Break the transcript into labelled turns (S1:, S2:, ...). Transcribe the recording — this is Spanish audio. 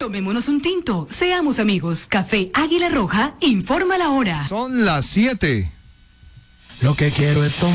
S1: Tomémonos un tinto, seamos amigos. Café Águila Roja, informa la hora.
S2: Son las 7.
S3: Lo que quiero es tomar.